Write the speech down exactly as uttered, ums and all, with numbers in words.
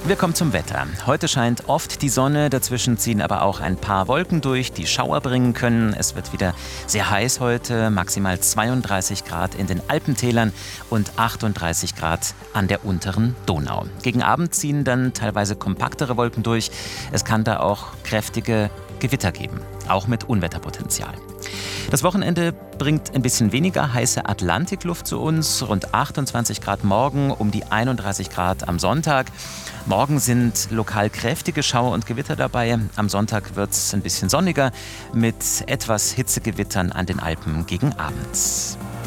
Wir kommen zum Wetter. Heute scheint oft die Sonne, dazwischen ziehen aber auch ein paar Wolken durch, die Schauer bringen können. Es wird wieder sehr heiß heute, maximal zweiunddreißig Grad in den Alpentälern und achtunddreißig Grad an der unteren Donau. Gegen Abend ziehen dann teilweise kompaktere Wolken durch. Es kann da auch kräftige Gewitter geben, auch mit Unwetterpotenzial. Das Wochenende bringt ein bisschen weniger heiße Atlantikluft zu uns, rund achtundzwanzig Grad morgen, um die einunddreißig Grad am Sonntag. Morgen sind lokal kräftige Schauer und Gewitter dabei. Am Sonntag wird es ein bisschen sonniger mit etwas Hitzegewittern an den Alpen gegen Abend.